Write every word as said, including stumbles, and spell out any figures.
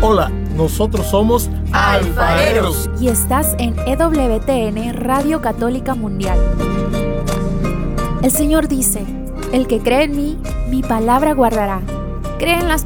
Hola, nosotros somos alfareros. Y estás en E W T N Radio Católica Mundial. El Señor dice: el que cree en mí, mi palabra guardará. Cree en las